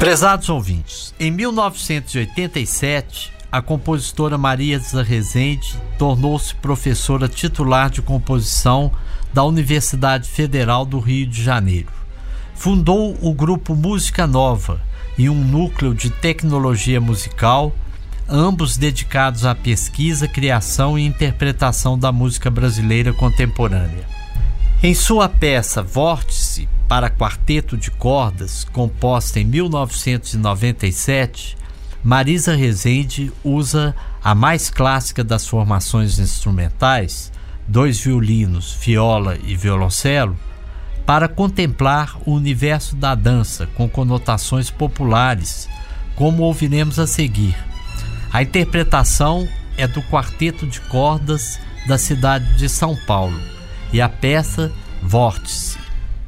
Prezados ouvintes, em 1987, a compositora Marisa Rezende tornou-se professora titular de composição da Universidade Federal do Rio de Janeiro. Fundou o grupo Música Nova e um núcleo de tecnologia musical, ambos dedicados à pesquisa, criação e interpretação da música brasileira contemporânea. Em sua peça Vórtice para quarteto de cordas, composta em 1997, Marisa Rezende usa a mais clássica das formações instrumentais, 2 violinos, viola e violoncelo, para contemplar o universo da dança com conotações populares, como ouviremos a seguir. A interpretação é do quarteto de cordas da cidade de São Paulo e a peça Vórtice